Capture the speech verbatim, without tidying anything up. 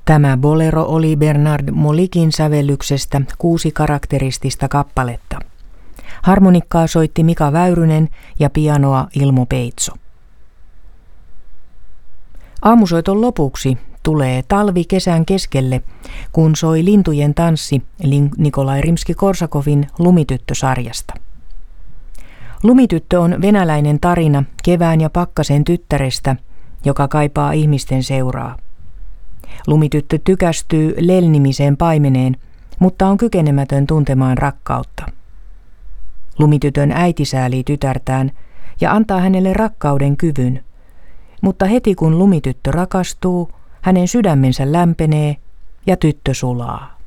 Tämä bolero oli Bernard Molikin sävellyksestä kuusi karakteristista kappaletta. Harmonikkaa soitti Mika Väyrynen ja pianoa Ilmo Peitso. Aamusoiton lopuksi tulee Talvi kesän keskelle, kun soi Lintujen tanssi Nikolai Rimski-Korsakovin Lumityttö-sarjasta. Lumityttö on venäläinen tarina kevään ja pakkasen tyttärestä, joka kaipaa ihmisten seuraa. Lumityttö tykästyy Lel-nimiseen paimeneen, mutta on kykenemätön tuntemaan rakkautta. Lumitytön äiti säälii tytärtään ja antaa hänelle rakkauden kyvyn, mutta heti kun lumityttö rakastuu, hänen sydämensä lämpenee ja tyttö sulaa.